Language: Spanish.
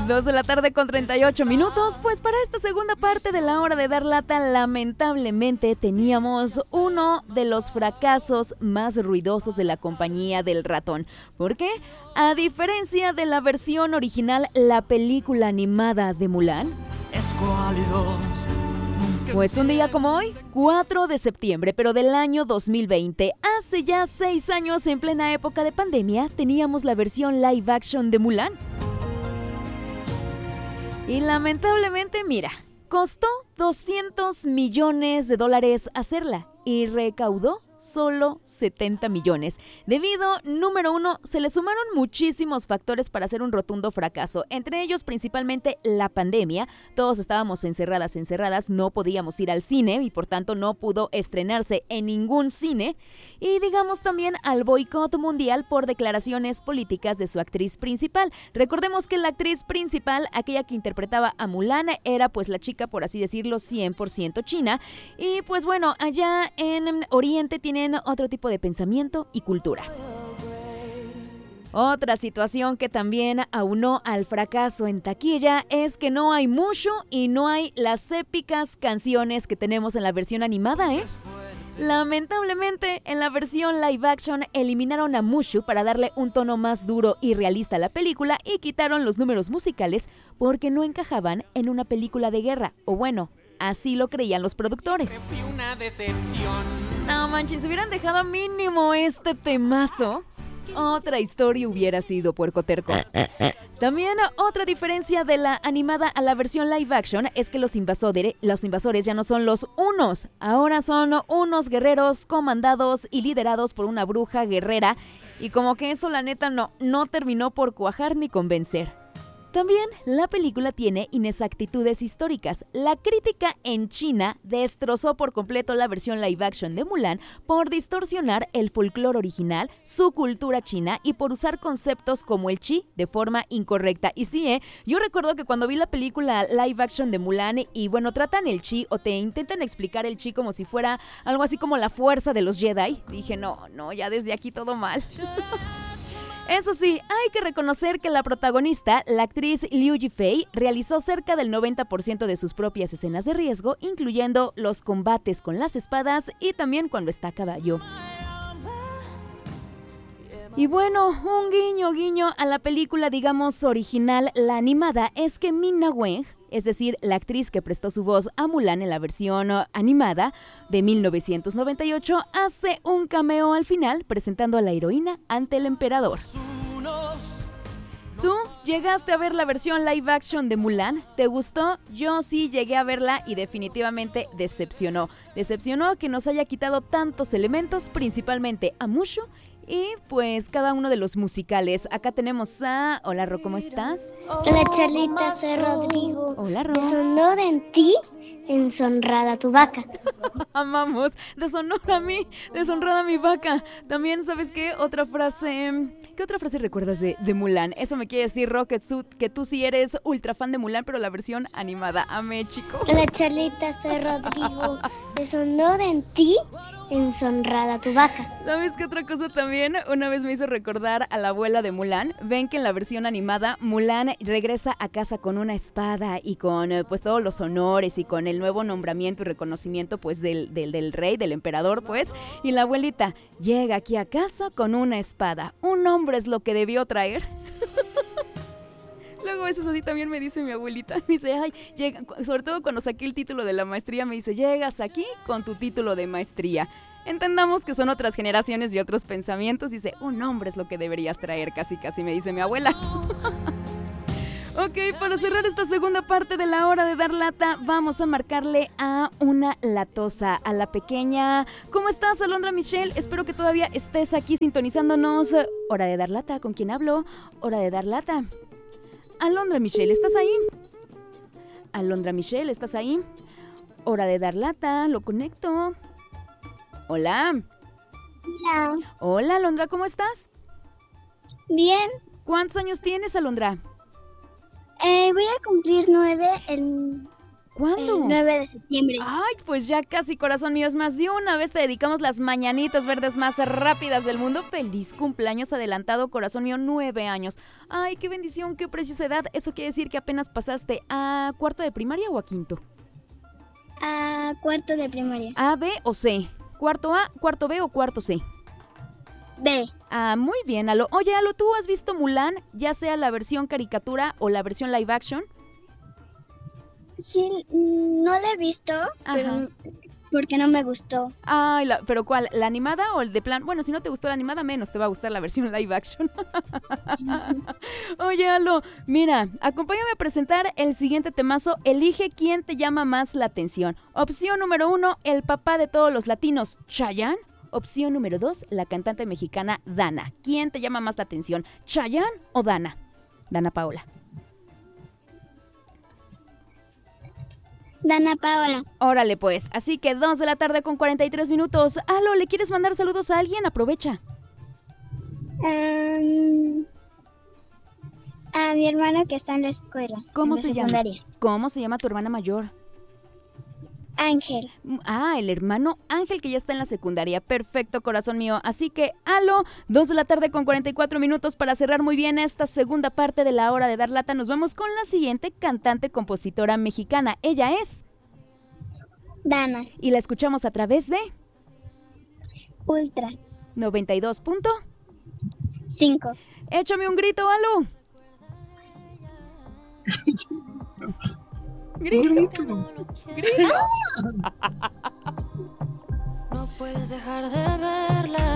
2 de la tarde con 38 minutos. Pues para esta segunda parte de la hora de dar lata, lamentablemente teníamos uno de los fracasos más ruidosos de la compañía del ratón. ¿Por qué? A diferencia de la versión original, la película animada de Mulan, pues un día como hoy, 4 de septiembre, pero del año 2020, hace ya 6 años, en plena época de pandemia, teníamos la versión live action de Mulan. Y lamentablemente, mira, costó $200 millones hacerla y recaudó solo 70 millones. Debido, número uno, se le sumaron muchísimos factores para hacer un rotundo fracaso, entre ellos principalmente la pandemia. Todos estábamos encerradas, no podíamos ir al cine y por tanto no pudo estrenarse en ningún cine. Y digamos también al boicot mundial por declaraciones políticas de su actriz principal. Recordemos que la actriz principal, aquella que interpretaba a Mulan, era pues la chica, por así decirlo, 100% china. Y pues bueno, allá en Oriente tienen otro tipo de pensamiento y cultura. Otra situación que también aunó al fracaso en taquilla es que no hay Mushu y no hay las épicas canciones que tenemos en la versión animada, ¿eh? Lamentablemente, en la versión live action eliminaron a Mushu para darle un tono más duro y realista a la película y quitaron los números musicales porque no encajaban en una película de guerra, o bueno, así lo creían los productores. Una decepción. No manches, si hubieran dejado mínimo este temazo, otra historia hubiera sido, puercoterco. También otra diferencia de la animada a la versión live action es que los invasores ya no son los unos, ahora son unos guerreros comandados y liderados por una bruja guerrera, y como que eso la neta no terminó por cuajar ni convencer. También la película tiene inexactitudes históricas. La crítica en China destrozó por completo la versión live action de Mulan por distorsionar el folclore original, su cultura china y por usar conceptos como el chi de forma incorrecta. Y sí, yo recuerdo que cuando vi la película live action de Mulan y bueno, tratan el chi o te intentan explicar el chi como si fuera algo así como la fuerza de los Jedi, dije no, ya desde aquí todo mal. Eso sí, hay que reconocer que la protagonista, la actriz Liu Yifei, realizó cerca del 90% de sus propias escenas de riesgo, incluyendo los combates con las espadas y también cuando está a caballo. Y bueno, un guiño a la película, digamos, original, la animada, es que Ming-Na Wen, es decir, la actriz que prestó su voz a Mulan en la versión animada de 1998, hace un cameo al final presentando a la heroína ante el emperador. ¿Tú llegaste a ver la versión live action de Mulan? ¿Te gustó? Yo sí llegué a verla y definitivamente decepcionó. Decepcionó que nos haya quitado tantos elementos, principalmente a Mushu y pues cada uno de los musicales. Acá tenemos a... Hola, Ro, ¿cómo estás? Hola, Charlita, soy Rodrigo. Hola, Ro. Deshonor en ti, deshonrada tu vaca. Amamos, deshonora a mí, deshonrada mi vaca. También, ¿sabes qué? Otra frase... ¿Qué otra frase recuerdas de Mulan? Eso me quiere decir, Ro, que tú sí eres ultra fan de Mulan, pero la versión animada. Amé, chico. Hola, Charlita, soy Rodrigo. Deshonor en ti, deshonrada tu vaca. ¿Sabes qué otra cosa también? Una vez me hizo recordar a la abuela de Mulan. Ven que en la versión animada, Mulan regresa a casa con una espada y con pues todos los honores y con el nuevo nombramiento y reconocimiento pues del rey, del emperador pues. Y la abuelita llega aquí a casa con una espada. Un hombre es lo que debió traer. Luego eso así también me dice mi abuelita, me dice, ay, sobre todo cuando saqué el título de la maestría, me dice, llegas aquí con tu título de maestría. Entendamos que son otras generaciones y otros pensamientos, dice, un hombre es lo que deberías traer, casi me dice mi abuela. Ok, para cerrar esta segunda parte de la hora de dar lata, vamos a marcarle a una latosa, a la pequeña. ¿Cómo estás, Alondra Michelle? Espero que todavía estés aquí sintonizándonos. Hora de dar lata, ¿con quién hablo? Hora de dar lata. Alondra Michelle, ¿estás ahí? Alondra Michelle, ¿estás ahí? Hora de dar lata, lo conecto. Hola. Hola. Hola, Alondra, ¿cómo estás? Bien. ¿Cuántos años tienes, Alondra? Voy a cumplir 9 el ¿Cuándo? El 9 de septiembre. Ay, pues ya casi, corazón mío, es más de una vez te dedicamos las mañanitas verdes más rápidas del mundo. Feliz cumpleaños adelantado, corazón mío, 9 años. Ay, qué bendición, qué preciosa edad. ¿Eso quiere decir que apenas pasaste a cuarto de primaria o a quinto? A cuarto de primaria. ¿A, B o C? ¿Cuarto A, cuarto B o cuarto C? B. Ah, muy bien, Alo. Oye, Alo, ¿tú has visto Mulan, ya sea la versión caricatura o la versión live action? Sí, no la he visto, pero porque no me gustó. Ay, ¿pero cuál? ¿La animada o el de plan? Bueno, si no te gustó la animada, menos te va a gustar la versión live action. Oye, Alo, mira, acompáñame a presentar el siguiente temazo. Elige quién te llama más la atención. Opción número 1, el papá de todos los latinos, Chayanne. Opción número 2, la cantante mexicana Dana. ¿Quién te llama más la atención, Chayanne o Dana? Dana Paola. Dana Paola. Órale pues, así que 2 de la tarde con 43 minutos. Alo, ¿le quieres mandar saludos a alguien? Aprovecha. A mi hermano que está en la escuela. ¿Cómo en la se llama? secundaria. ¿Cómo se llama tu hermana mayor? Ángel. Ah, el hermano Ángel que ya está en la secundaria. Perfecto, corazón mío. Así que, Alo, 2 de la tarde con 44 minutos para cerrar muy bien esta segunda parte de la hora de dar lata. Nos vamos con la siguiente cantante compositora mexicana. Ella es Dana. y la escuchamos a través de Ultra. 92.5. Échame un grito, Alo. Grito. No puedes dejar de verla.